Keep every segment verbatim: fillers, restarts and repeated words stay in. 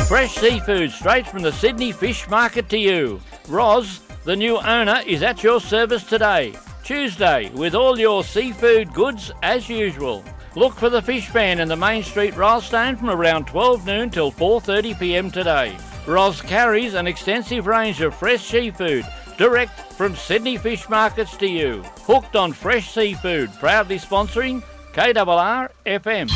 Fresh seafood straight from the Sydney Fish Market to you. Roz, the new owner, is at your service today, Tuesday, with all your seafood goods as usual. Look for the Fish Van in the Main Street Rylstone from around twelve noon till four thirty p m today. Roz carries an extensive range of fresh seafood, direct from Sydney Fish Markets to you. Hooked on fresh seafood, proudly sponsoring K R R F M.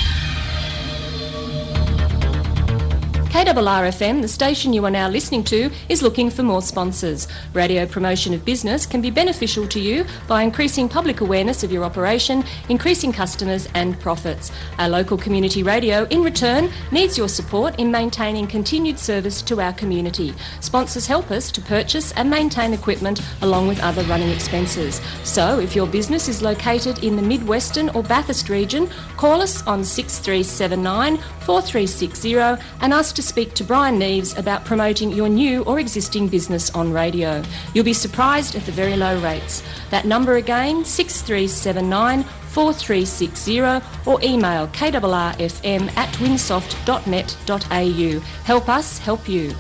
K R R F M, the station you are now listening to, is looking for more sponsors. Radio promotion of business can be beneficial to you by increasing public awareness of your operation, increasing customers and profits. Our local community radio, in return, needs your support in maintaining continued service to our community. Sponsors help us to purchase and maintain equipment along with other running expenses. So, if your business is located in the Mid-Western or Bathurst region, call us on six three seven nine, four three six zero and ask to speak to Brian Neves about promoting your new or existing business on radio. You'll be surprised at the very low rates. That number again, six three seven nine, four three six zero, or email k r r f m at winsoft dot net dot a u. Help us help you.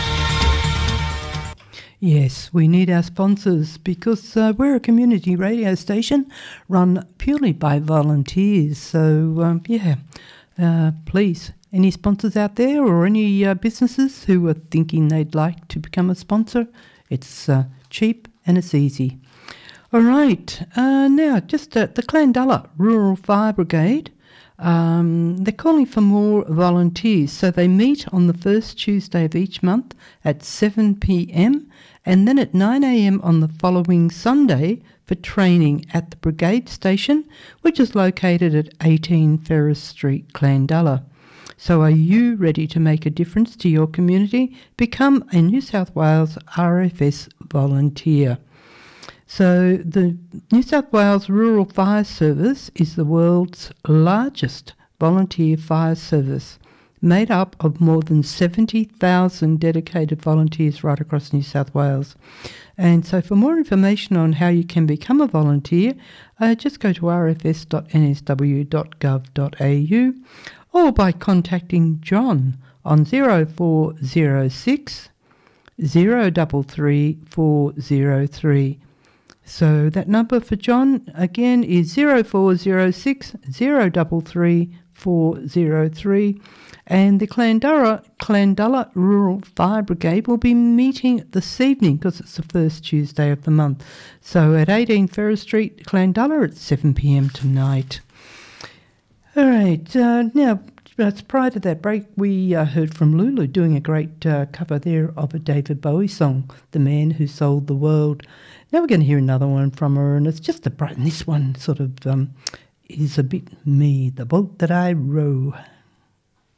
Yes, we need our sponsors because uh, we're a community radio station run purely by volunteers. So, um, yeah, uh, please, any sponsors out there or any uh, businesses who are thinking they'd like to become a sponsor, it's uh, cheap and it's easy. All right, uh, now just uh, the Clandalla Rural Fire Brigade, um, they're calling for more volunteers. So they meet on the first Tuesday of each month at seven p m and then at nine a m on the following Sunday for training at the Brigade Station, which is located at eighteen Ferris Street, Clandalla. So are you ready to make a difference to your community? Become a New South Wales R F S volunteer. So the New South Wales Rural Fire Service is the world's largest volunteer fire service, made up of more than seventy thousand dedicated volunteers right across New South Wales. And so for more information on how you can become a volunteer, uh, just go to r f s dot n s w dot gov dot a u or by contacting John on zero four zero six, zero three three, four zero three. So that number for John again is zero four zero six, zero three three, four zero three. And the Clandalla, Clandalla Rural Fire Brigade will be meeting this evening because it's the first Tuesday of the month. So at eighteen Ferris Street, Clandalla at seven p m tonight. All right, uh, now, uh, prior to that break, we uh, heard from Lulu doing a great uh, cover there of a David Bowie song, The Man Who Sold the World. Now we're going to hear another one from her, and it's just a bright, and this one sort of um, is a bit me, the boat that I row.